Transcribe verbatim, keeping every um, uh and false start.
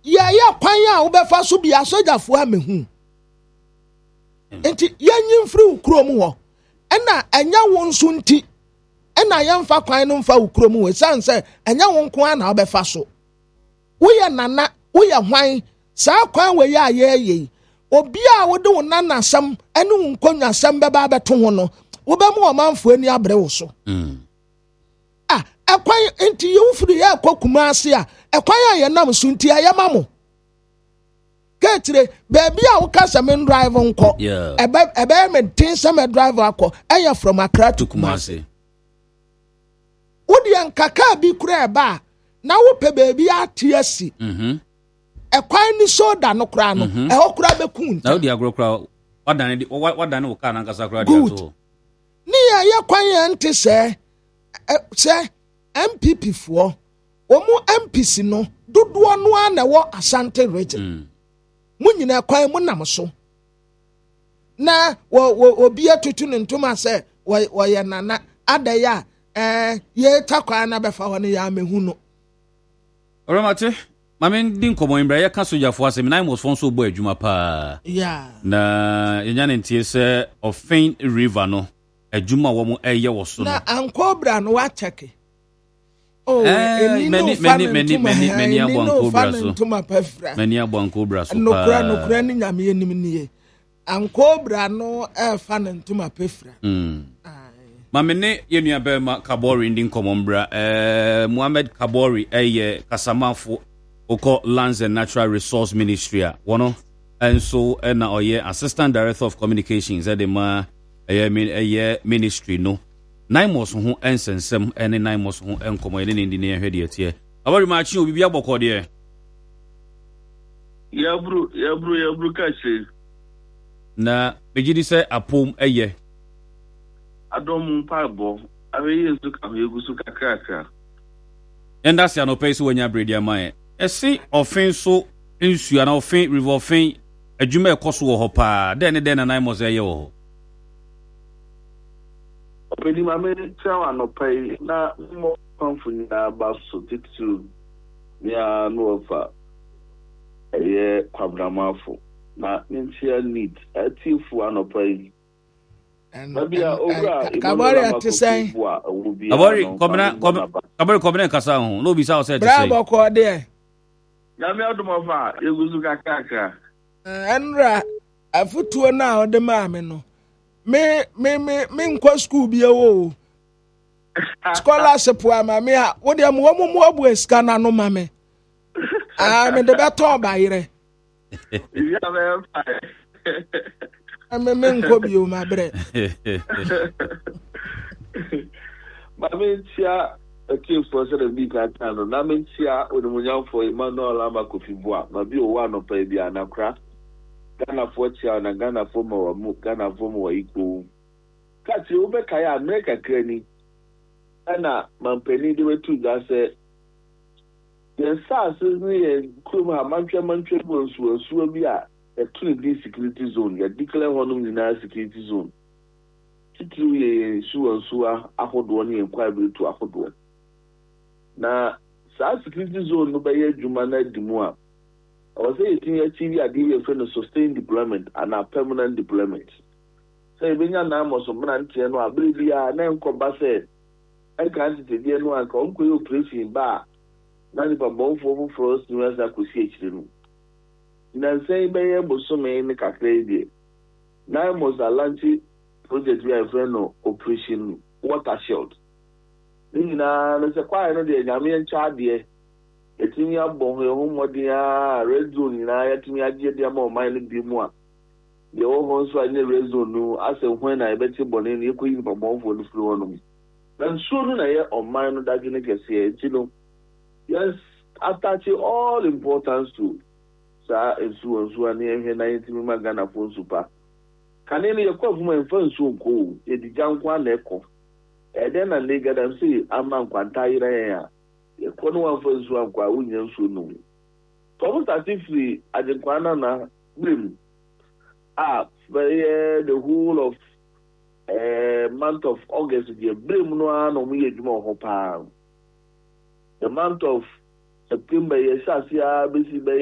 ya ya kwan a wo be fa so bia sojafo amehu enti yanyi mfiri ukrom ho ena anya wo nso nti ena yamfa kwan no mfa ukrom ho sanse anya wo nko a na wo be fa so wo ya nana wo ya hwan saa kwan we ya ye obi a wo de wo nana sam ene wo nkonwa sam be ba beto ho no wo be mu omanfo ani abre wo so mm ah ekwan enti yo firi ya kokuma ase a ekwan a ye nam so nti ayama mo ketre baby a wo ka sem drive nko ebe ebe me tin sem drive akọ eya from Accra to Kumasi wo de nkaka bi kura eba na wo pe baby atiasi mhm ekwan ni soda no kura no e ho kura be kun na wo de agro kura wadan de wadan wo ka na nkasa kura de ato ni ya ye kwan ye nte se se M P P fo omu M P C no dodo no ana wo Asante region mm. Munyina kwan mu nam so na wo wo obi atutu ne ntoma se wo ye nana adaya eh ye takwa na befa ho ne ya mehu no Oromate mame din komo imbra ye ka sojafo asem na mo sponsor bo adwuma pa yeah na yenya ne ntie se Ofin River no adwuma wo mo eye wo so no na ankobra no wa cheke oh eh many many many many many ankobra so many ankobra so no kura no kura ni nyame enim nie ankobra no e fa ne ntuma pefra mm mame ne yenua be ma Kabori ndin komombra eh Mohammed Kabori eye kasamafo oko Lands and Natural Resource Ministry a wono enso na oye Assistant Director of Communications at the ma eye eye ministry no nine mos ho ensensem ene nine mos ho enkomo ene ne ndine hwede atie abari ma chi obi bia bokọ de ya bru ya bru ya bru ka che na begidi se apom eye adom pabo awe yesu ka ho yegusu kakaka enda sia no pese wonya bredia man esi Ofin so nsua na Ofin River Ofin adwuma ekoso wo ho pa den den na nine mos eye wo ho opedi mame chawa no pay na mo konfuni na baso titu ya no ofa eye kwabramafo na ntia need atifu anopai Babia over Kabori atisai Kabori komena Kabori komena kasa ho no bi sa o say tisai Bravo ko de ya me odumo fa eguzu kakaka enra afutuo na o de ma me no me me me me nkwa school bi ewo scholarship wa ma me a wo de mo mo mo abu eska na no ma me ah me de beto ba yire ya me fa me me nko bi o ma bre ma me tia okay for so the big atano na me tia onumunyan for Emmanuel Amakofiboa ma bi o wa no pa bi anakra Ghana for tia na Ghana for mo mu Ghana for mo iko kati ube kaya America krani ana mampeni de wetu ga se the SARS ni kuma mantwe mantwe bonsu asu bi a a twenty security zone ya declare honum na security zone titu ye su asu ahodo ni enquiry to ahodo na sa security zone no be adwuma na dimu a I say it in achieve idea for the sustained deployment and a permanent deployment. Say benya na mo so mna ntie no abiribia na enkoba say I can't tell you no anka onko operation ba na ni babo fo fo us no asa kosi ekire no. Na say be ye bosome ni kakra die. Na mo za launch project we are no operation water shield. Ni na na se kwa no de nyame ncha de etimi abon he ho modia red zone na yetimi agye de ma o man bi mu a de wo ho so anye red zone no ase hwan na ebeti bone no ekoyi babo fo no furu no dan so no na ye o man no dage ne kese e no yes attach all importance to sa ensu ensu ani ehwe na yetimi magana fo super kanene ye kwa fuma enfa ensu nko e di jankwa na eko e den na lega dan si ama nkwanta yire ya kono wan fo nsu akwa wunya nsu no to statistically ajenkwana na brim ah the whole of uh, month of August the brim no ano mu yedwuma ho pa the month of September yesasia besi